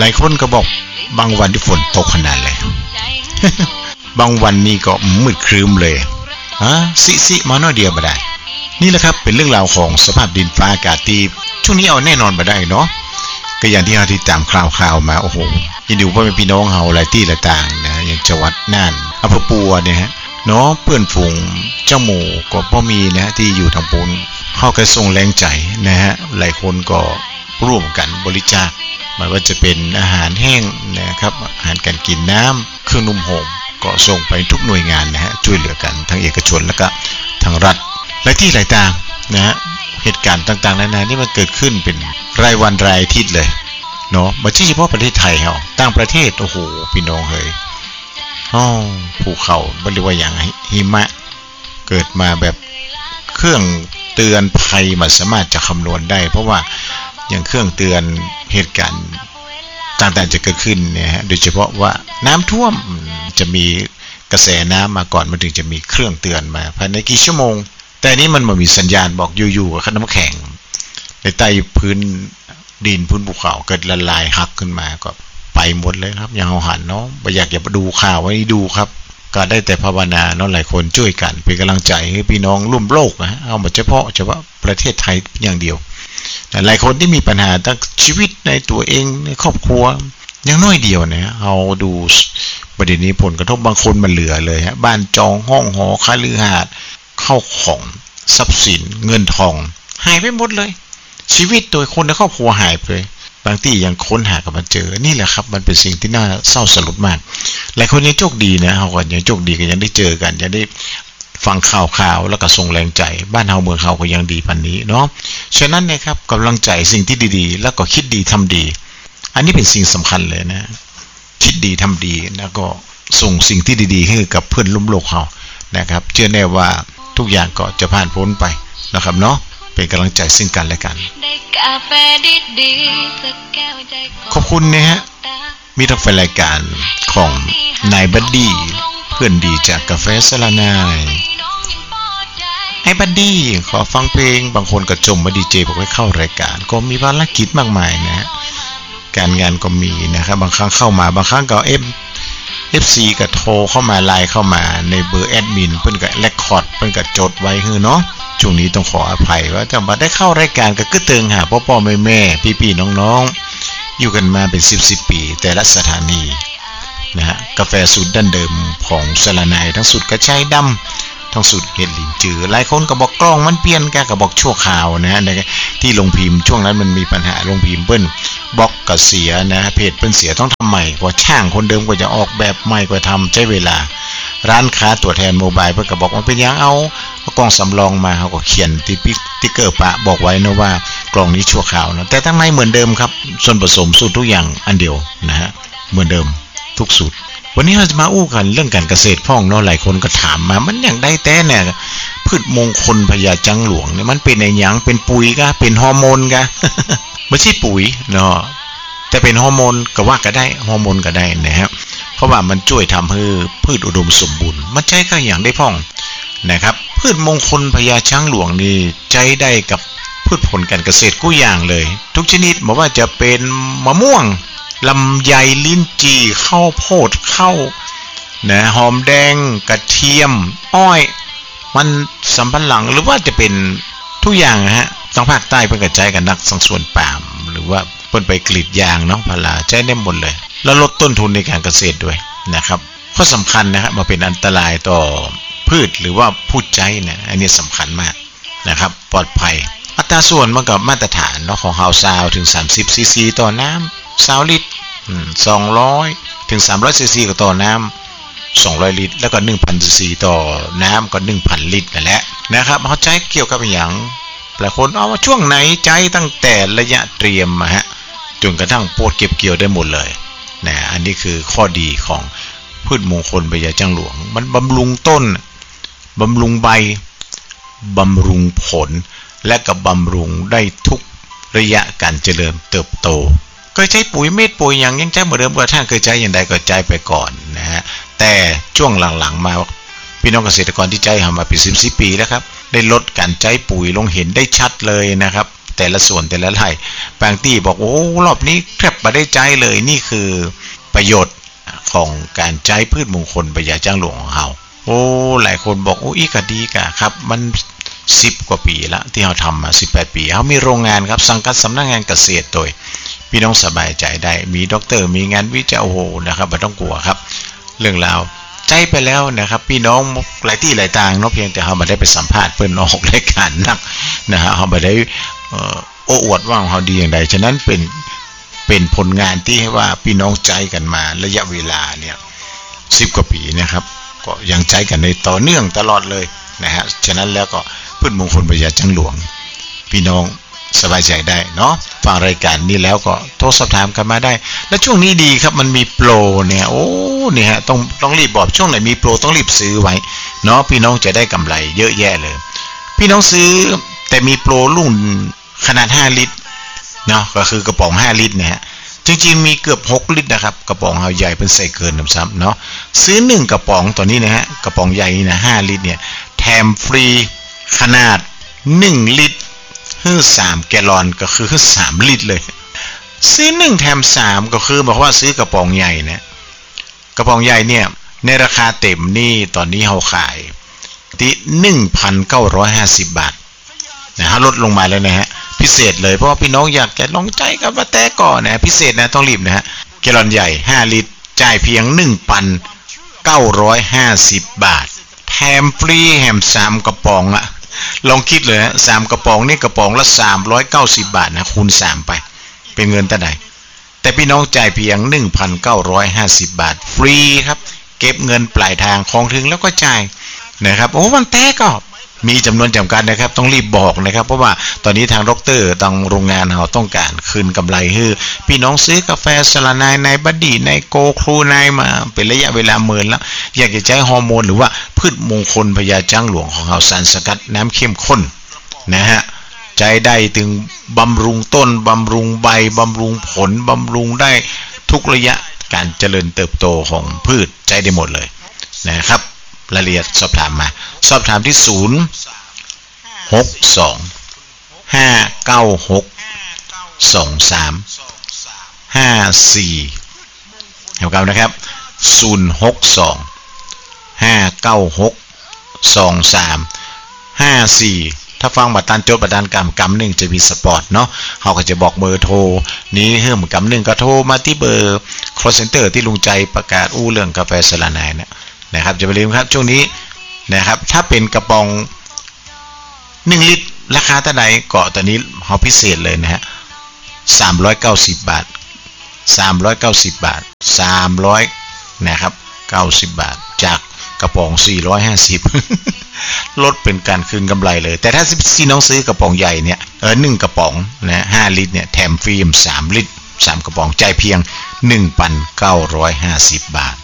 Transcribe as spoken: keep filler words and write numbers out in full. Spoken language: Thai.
หลายคนก็บอกบางวันที่ฝนตกขนาดเลย บางวันนี่ก็มืดครึ้มเลยฮะสิสิมาหน่อยเดียวบ่ได้นี่แหละครับเป็นเรื่องราวของสภาพดินฟ้าอากาศที่ช่วงนี้เอาแน่นอนบ่ได้เนาะก็อย่างที่เราติดตามข่าวๆมาโอ้โหยินดีพ่อแม่พี่น้องเฮาหลายที่หลายต่างนะอย่างจังหวัดน่านอำเภอปัวเนี่ยฮะเนาะเพื่อนฝูงเจ้าหมู่ก็พ่อมีนะที่อยู่ทางปูนเฮาก็ส่งแรงใจนะฮะหลายคนก็ร่วมกันบริจาคไม่ว่าจะเป็นอาหารแห้งนะครับอาหารการกินน้ำเครื่องนุ่มห่มก็ส่งไปทุกหน่วยงานนะฮะช่วยเหลือกันทั้งเอกชนแล้วก็ทางรัฐและที่หลายต่างนะฮะเหตุการณ์ต่างๆนานานี่มันเกิดขึ้นเป็นรายวันรายอาทิตย์เลยเนาะไม่ใช่เฉพาะประเทศไทยเฮาต่างประเทศโอ้โหพี่น้องเฮ้ยอ๋อภูเขาบ่เรียกว่าอย่างหิมะเกิดมาแบบเครื่องเตือนภัยมันสามารถจะคำนวณได้เพราะว่าอย่างเครื่องเตือนเหตุการณ์ต่างๆจะเกิดขึ้นเนี่ยฮะโดยเฉพาะว่าน้ำท่วมจะมีกระแสน้ำมาก่อนมันถึงจะมีเครื่องเตือนมาภายในกี่ชั่วโมงแต่นี้มันไม่มีสัญญาณบอกอยู่ๆกับน้ำแข็งในใต้พื้นดินพื้นภูเขาเกิดละลายหักขึ้นมาก็ไปหมดเลยครับอย่างเอาหันเนาะไม่อยากจะดูข่าวไว้ดูครับก็ได้แต่ภาวนาเนาะหลายคนช่วยกันเป็นกำลังใจให้พี่น้องร่วมโลกนะเอาเฉพาะเฉพาะประเทศไทยอย่างเดียวหลายคนที่มีปัญหาทั้งชีวิตในตัวเองในครอบครัวยังน้อยเดียวนะเอาดูประเด็นนี้ผลกระทบบางคนมันเหลือเลยฮะบ้านจองห้องหอคฤหาสน์เข้าของทรัพย์สินเงินทองหายไปหมดเลยชีวิตโดยคนในครอบครัวหายไปบางที่ยังค้นหากันมาเจอนี่แหละครับมันเป็นสิ่งที่น่าเศร้าสลดมากหลายคนยังโชคดีนะเฮาก็ยังโชคดีก็ยังได้เจอกันยังได้ฟังข่าวๆแล้วก็ส่งแรงใจบ้านเฮาเมืองเฮาก็ยังดีปานนี้เนาะฉะนั้นนะครับกำลังใจสิ่งที่ดีๆแล้วก็คิดดีทำดีอันนี้เป็นสิ่งสำคัญเลยนะคิดดีทำดีแล้วก็ส่งสิ่งที่ดีๆให้กับเพื่อนร่วมโลกเฮานะครับเชื่อแน่ว่าทุกอย่างก็จะผ่านพ้นไปนะครับเนาะเป็นกำลังใจซึ่งกันและกันขอบคุณนะฮะมีทั้งแฟนรายการของนายบัดดี้เพื่อนดีจากกาแฟสลานายไอ้บัดดี้ขอฟังเพลงบางคนก็จมมาดีเจบอกให้เข้ารายการก็มีภารกิจมากมายนะฮะการงานก็มีนะครับบางครั้งเข้ามาบางครั้งก็เอฟ เอฟ ซี ก็โทรเข้ามาไลน์เข้ามาในเบอร์แอดมินเพิ่นก็เรคคอร์ดเพิ่นก็จดไว้คือเนาะช่วงนี้ต้องขออภัยว่าแต่บ่ได้เข้ารายการก็กึ่เติงหาพ่อๆแม่ๆพี่ๆน้องๆอยู่กันมาเป็นสิบสิบปีแต่ละสถานีนะฮะกาแฟสูตรดั้งเดิมของสลานายทั้งสูตรกระชายดำทั้งสูตรเห็ดหลินจือหลายคนก็บอกกล้องมันเปลี่ยนกันก็บอกชั่วคราวนะฮะที่ลงพิมพ์ช่วงนั้นมันมีปัญหาลงพิมพ์เปิ้นบล็อกก็เสียนะเพจเปิ้นเสียต้องทำใหม่เพราะช่างคนเดิมก็จะออกแบบใหม่ก็ทำใช้เวลาร้านค้าตัวแทนโมบายเพิ่นก็บอกว่าเป็นยังเอากล้องสำรองมาเขาก็เขียนติ๊กเกอร์ปะบอกไว้นะว่ากล้องนี้ชั่วคราวนะแต่ทั้งในเหมือนเดิมครับส่วนผสมสูตรทุกอย่างอันเดียวนะฮะเหมือนเดิมทุกสูตรวันนี้เราจะมาอู้กันเรื่องการเกษตรพ่องเนาะหลายคนก็ถามมามันอย่างได้แต่เนี่ยพืชมงคลพญาจังหลวงเนี่ยมันเป็นไอ้หยังเป็นปุ๋ยกะเป็นฮอร์โมนกะ ไม่ใช่ปุ๋ยเนาะแต่เป็นฮอร์โมนก็ว่าก็ได้ฮอร์โมนก็ได้นะครับเพราะว่ามันช่วยทำให้พืชอุดมสมบูรณ์มันใช้ก็อย่างได้พ่องนะครับพืชมงคลพญาช้างหลวงนี่ใช้ได้กับพืชผลการเกษตรกู้อย่างเลยทุกชนิดไม่ว่าจะเป็นมะม่วงลำไยลิ้นจี่ข้าวโพดข้าวนะหอมแดงกระเทียมอ้อยมันสำปะหลังหรือว่าจะเป็นทุกอย่างนะฮะทางภาคใต้เพิ่นกระจายกันนักสังส่วนปาล์มหรือว่าเพิ่นไปกรีดยางเนาะพาราใช้ได้หมดเลยแล้วลดต้นทุนในการเกษตรด้วยนะครับข้อสำคัญนะครับมาเป็นอันตรายต่อพืชหรือว่าผู้ใช้เนี่ยอันนี้สำคัญมากนะครับปลอดภัยอัตราส่วนมันกับมาตรฐานเนาะของเฮาซาวถึงสามสิบซีซีต่อน้ำสองลิตรอืมสองร้อยถึงสามร้อยซีซีก็ต่อน้ำสองร้อยลิตรแล้วก็ หนึ่งพันซีซีต่อน้ำก็ หนึ่งพันลิตรนั่นแหละนะครับเฮาใช้เกี่ยวกับหยังหลายคนเอาว่าช่วงไหนใจตั้งแต่ระยะเตรียมมาฮะจนกระทั่งโพดเก็บเกี่ยวได้หมดเลยนะอันนี้คือข้อดีของพืชมงคลพญาจังหลวงมันบำรุงต้นบำรุงใบบำรุงผลและก็บำรุงได้ทุกระยะการเจริญเติบโตเคยใช้ปุ๋ยเม็ดปุ๋ยอย่างยังใช้เหมือนเดิมก็ท่านเคยใช้อย่างใดก็ใช้ไปก่อนนะฮะแต่ช่วงหลังๆมาพี่น้องเกษตรกรที่ใช้มาเป็นสิบสิบปีแล้วครับได้ลดการใช้ปุ๋ยลงเห็นได้ชัดเลยนะครับแต่ละส่วนแต่ละไร่บางที่บอกโอ้รอบนี้แทบไม่ได้ใจเลยนี่คือประโยชน์ของการใช้พืชมงคลพญาจ้างหลวงของเราโอ้หลายคนบอกโอ้อีกดีกะครับมันสิบกว่าปีละที่เราทำมาสิบแปดปีเขามีโรงงานครับสังกัดสำนักงานเกษตรโดยพี่น้องสบายใจได้มีด็อกเตอร์มีงานวิจัยโอ้โหนะครับไม่ต้องกลัวครับเรื่องราวใจไปแล้วนะครับพี่น้องหลายที่หลายต่างเนาะเพียงแต่เขาไม่ได้ไปสัมภาษณ์เพิ่นออกรายการนักนะฮะเขาไม่ได้โอ้อวดว่าเขาดีอย่างใดฉะนั้นเป็นเป็นผลงานที่ให้ว่าพี่น้องใจกันมาระยะเวลาเนี่ยสิบกว่าปีนะครับก็ยังใจกันในต่อเนื่องตลอดเลยนะฮะฉะนั้นแล้วก็พืชมงคลพญาจ้างหลวงพี่น้องสบายใจได้เนาะฟังรายการนี้แล้วก็โทรสอบถามกันมาได้และช่วงนี้ดีครับมันมีโปรเนี่ยโอ้เนี่ยฮะต้องต้องรีบบอกช่วงไหนมีโปรต้องรีบซื้อไว้เนาะพี่น้องจะได้กำไรเยอะแยะเลยพี่น้องซื้อแต่มีโปรรุ่นขนาดห้าลิตรเนาะก็คือกระป๋องห้าลิตรนะฮะจริงๆมีเกือบหกลิตรนะครับกระป๋องเฮาใหญ่เป็นใส่เกินน้ำซ้ำเนาะซื้อหนึ่งกระป๋องตัวนี้นะฮะกระป๋องใหญ่นะห้าลิตรเนี่ยแถมฟรีขนาดหนึ่งลิตรคือสามแกลลอนก็คือสามลิตรเลยซื้อหนึ่งแถมสามก็คือบอกว่าซื้อกระป๋องใหญ่เนี่ยกระป๋องใหญ่เนี่ยในราคาเต็มนี่ตอนนี้เฮาขายที่ หนึ่งพันเก้าร้อยห้าสิบ บาทนะฮะลดลงมาแล้วนะฮะพิเศษเลยเพราะว่าพี่น้องอยากจะลองใจกับว่าแต่ก่อนนะพิเศษนะต้องรีบนะฮะแกลลอนใหญ่ห้าลิตรจ่ายเพียง หนึ่งพันเก้าร้อยห้าสิบ บาทแถมฟรีแถมสามกระป๋องอะลองคิดเลยฮะสามกระป๋องนี่กระป๋องละสามร้อยเก้าสิบบาทนะคูณสามไปเป็นเงินเท่าไหร่แต่พี่น้องจ่ายเพียง หนึ่งพันเก้าร้อยห้าสิบ บาทฟรีครับเก็บเงินปลายทางของถึงแล้วก็จ่ายนะครับโอ้มันแต่ก็มีจำนวนจำกัดนะครับต้องรีบบอกนะครับเพราะว่าตอนนี้ทางด็อกเตอร์ทางโรงงานเราต้องการคืนกำไรให้พี่น้องซื้อกาแฟสลานายในบัดดี้ในโกครูนายมาเป็นระยะเวลาเมินแล้วอยากจะใช้ฮอร์โมนหรือว่าพืชมงคลพญาจ้างหลวงของเราสารสกัดน้ำเข้มข้นนะฮะใจได้ถึงบำรุงต้นบำรุงใบบำรุงผลบำรุงได้ทุกระยะการเจริญเติบโตของพืชใจได้หมดเลยนะครับรายละเอียดสอบถามมาสอบถามที่ศูนย์ หก สอง ห้า เก้า หก สอง สาม ห้า สี่เดี๋ยวกันนะครับศูนย์ หก สอง ห้า เก้า หก สอง สาม ห้า สี่ถ้าฟังบัตรตันโจทย์บัตรตันกรรมกรรมหนึ่งจะมีสปอร์ตเนาะเขาก็จะบอกเบอร์โทรนี้เพิ่มกรรมหนึ่งก็โทรมาที่เบอร์ call center ที่ลุงใจประกาศอู้เรื่องกาแฟสลานายนะนะครับจะไปลืมครับช่วงนี้นะครับถ้าเป็นกระป๋องหนึ่งลิตรราคาเท่าไหร่ก็ตอนนี้เขาพิเศษเลยนะฮะสามร้อยเก้าสิบบาทสามร้อยเก้าสิบบาทสามร้อยนะครับเก้าสิบบาทจากกระป๋องสี่ร้อยห้าสิบลดเป็นการคืนกำไรเลยแต่ถ้าซีน้องซื้อกระป๋องใหญ่เนี่ยเออหนึ่งกระป๋องนะห้าลิตรเนี่ยแถมฟรีสามลิตรสามกระป๋องจ่ายเพียง หนึ่งพันเก้าร้อยห้าสิบ บาท